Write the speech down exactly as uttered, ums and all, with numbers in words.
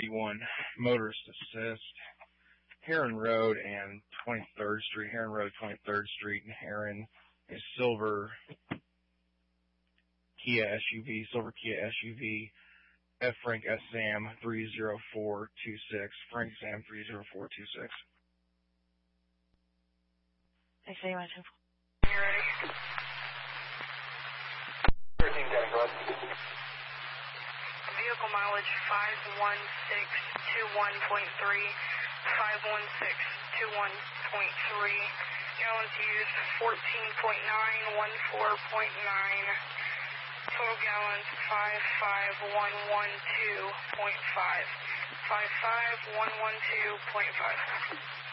ninety-one, motorist assist, Heron Road and twenty-third Street, Heron Road, twenty-third Street in Heron, a silver Kia S U V, silver Kia S U V, F Frank S Sam three zero four two six, Frank Sam three zero four two six. I say you want to. You ready? thirteen ten, go ahead. Vehicle mileage five one six two one point three, five one six two one point three, gallons used fourteen point nine, one four point nine, total gallons five five one one two point five, five five one one two point five.